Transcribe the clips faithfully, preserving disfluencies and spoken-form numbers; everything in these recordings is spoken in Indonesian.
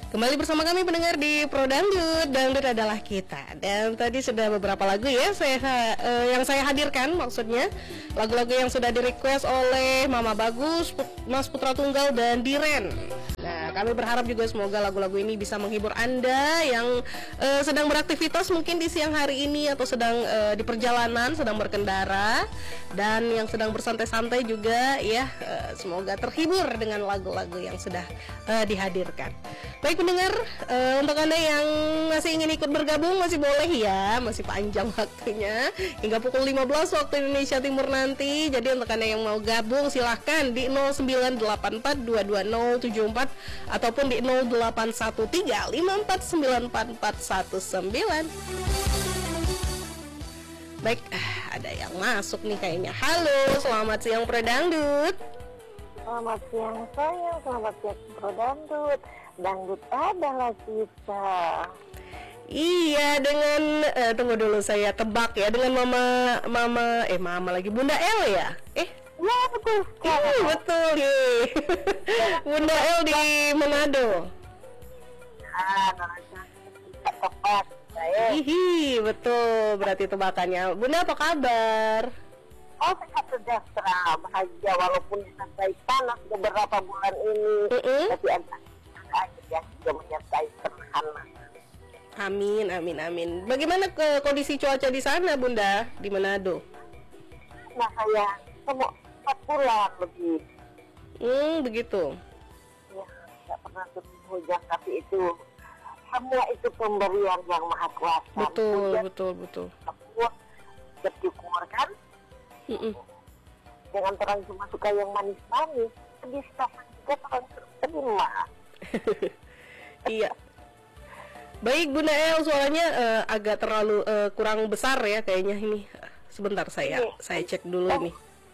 Kembali bersama kami pendengar di Pro Dangdut, Dangdut adalah kita. Dan tadi sudah beberapa lagu ya saya uh, yang saya hadirkan, maksudnya lagu-lagu yang sudah di-request oleh Mama Bagus, Mas Putra Tunggal dan Diren. Nah, kami berharap juga semoga lagu-lagu ini bisa menghibur Anda yang uh, sedang beraktivitas mungkin di siang hari ini atau sedang uh, di perjalanan, sedang berkendara, dan yang sedang bersantai-santai juga ya. Uh, semoga terhibur dengan lagu-lagu yang sudah uh, dihadirkan. Baik pendengar, uh, untuk Anda yang masih ingin ikut bergabung masih boleh ya, masih panjang waktunya hingga pukul lima belas waktu Indonesia Timur nanti. Jadi untuk Anda yang mau gabung silahkan di nol sembilan delapan empat dua dua nol tujuh empat ataupun di nol delapan satu tiga lima empat sembilan empat empat satu sembilan. Baik, ada yang masuk nih kayaknya. Halo, selamat siang Pro Dangdut. Selamat siang sayang, selamat siang Pro Dangdut. Dangdut adalah kita. Iya, dengan uh, tunggu dulu saya tebak ya, dengan mama mama eh mama lagi Bunda El ya? Eh, ya betul sekali. Ih, betul nih. Bunda El di Manado. Ah, namanya tepat saya. Hihi, betul berarti tebakannya. Bunda apa kabar? Oh, sehat sejahtera, bahagia walaupun sampai panas beberapa bulan ini. Mm-mm. Tapi ada air yang juga menyertai sederhana. Amin, amin, amin. Bagaimana ke kondisi cuaca di sana, Bunda, di Manado? Nah, saya semua empat bulan lebih. Hmm, begitu. Ya, tidak pernah turun hujan, tapi itu semua itu pemberian yang maha kuasa. Betul, hujan, betul, betul. Semua bersyukur kan? Mm-mm. Dengan terang cuma suka yang manis-manis, bisa juga terang terima. Iya. Baik Bunda El, suaranya uh, agak terlalu uh, kurang besar ya kayaknya ini. Sebentar saya Ini. saya cek dulu Oh, ini.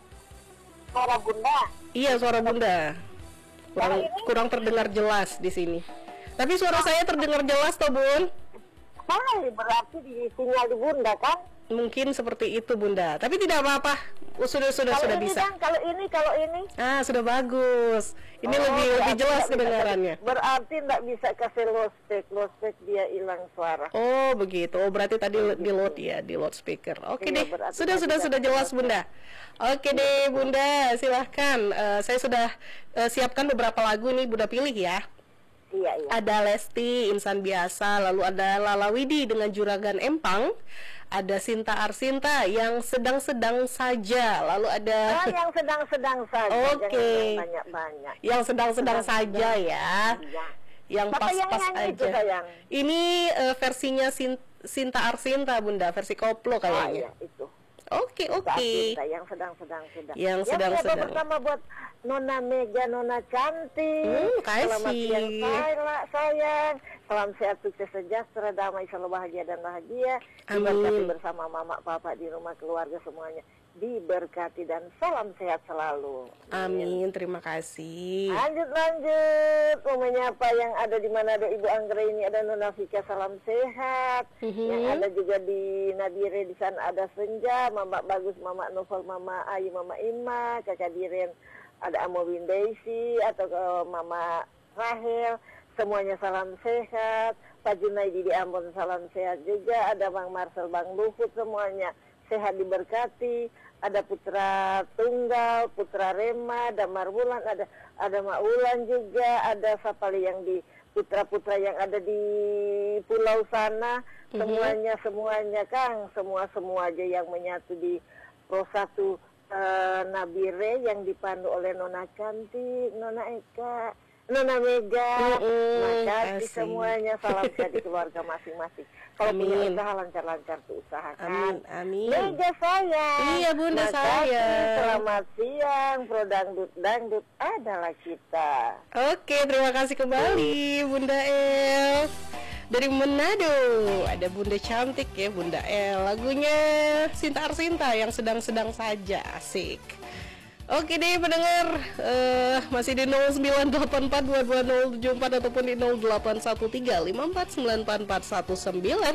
Suara Bunda. Iya, suara Bunda. Kurang Suara ini? kurang terdengar jelas di sini. Tapi suara saya terdengar jelas toh, Bun? Sekali berarti di sinyal di Bunda kan? Mungkin seperti itu Bunda. Tapi tidak apa-apa. Oh, sudah sudah Kalau sudah ini bisa. kan, kalau ini, kalau ini. Ah, sudah bagus. Ini Oh, lebih lebih berarti jelas nggak bisa- kedengarannya. Berarti tidak bisa kasih low spec, low spec dia hilang suara. Oh begitu, oh berarti tadi di load ya, di load speaker. Oke Iya, deh, berarti sudah tadi sudah kan sudah jelas ada. Bunda. Oke deh Bunda, silahkan. Eh, saya sudah eh, siapkan beberapa lagu nih Bunda pilih ya. Iya, iya. Ada Lesti, Insan Biasa, lalu ada Lala Widi dengan Juragan Empang, ada Sinta Arsinta yang sedang-sedang saja, lalu ada Oh, yang sedang-sedang saja, Oke. jangan yang banyak-banyak. yang sedang-sedang Sedang-sedang. saja ya. Iya. Yang Siapa yang pas-pas nyanyi itu, aja. sayang? Ini eh, versinya Sin- Sinta Arsinta Bunda, versi koplo Ah, kayaknya. iya, itu. Oke, oke. Cinta yang sedang-sedang sedang. Yang Ya, sedang-sedang. ya, pertama buat Nona Mega, Nona cantik. Hmm, kasih. Selamat siang saya, sayang. Salam sehat, sukses, sejahtera, damai, selalu bahagia dan bahagia. Amin. Diberkati bersama mama, papa di rumah, keluarga semuanya. Diberkati dan salam sehat selalu. Amin, terima kasih. Lanjut lanjut, mau menyapa yang ada di Manado Ibu Anggra ini ada Nona Vika salam sehat, Mhm. yang ada juga di Nadire di sana ada Senja, Mama Bagus, Mama Novel, Mama Ayu, Mama Ima, Kakak Diren, ada Amowin Daisy atau ke Mama Rahel, semuanya salam sehat. Pak Junaidi di Ambon salam sehat juga, ada Bang Marcel, Bang Luhut, semuanya sehat diberkati. Ada Putra Tunggal, Putra Rema, ada Marwulan, ada ada Mak Wulan juga, ada Sapali yang di putra-putra yang ada di pulau sana, Mhm. semuanya semuanya Kang, semua semua aja yang menyatu di Pro satu eh, Nabire yang dipandu oleh Nona Cantik, Nona Eka, Nona Mega, Mm-mm, Nona Cantik, kasih. semuanya salam sehat di keluarga masing-masing. Kalau punya Amin. usaha lancar-lancar tuh usaha Amin, kan. amin. Mega sayang. Iya, Bunda Makasih, sayang. Selamat siang, Pro Dangdut. Dangdut adalah kita. Oke, terima kasih kembali Bunda El. Dari Manado, ada Bunda cantik ya Bunda El. Lagunya Sinta Arsinta yang sedang-sedang saja, asik. Oke deh pendengar, eh, masih di nol sembilan delapan empat dua dua nol tujuh empat ataupun di nol delapan satu tiga lima empat sembilan empat empat satu sembilan.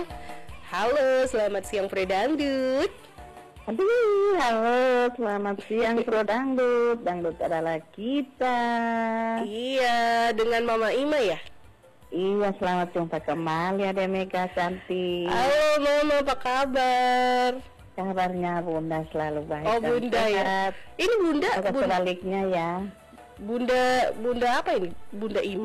Halo, selamat siang Pro Dangdut. Aduh, halo, selamat siang Pro Dangdut. Dangdut adalah kita. Iya, dengan Mama Ima ya? Iya, selamat jumpa kembali Ade Mega cantik. Halo Mama, apa kabar? Kabarnya Bunda selalu baik. Oh dan Bunda ya. sehat. Ini Bunda, Atau Bunda, sebaliknya ya. Bunda, Bunda apa ini? Bunda Ima.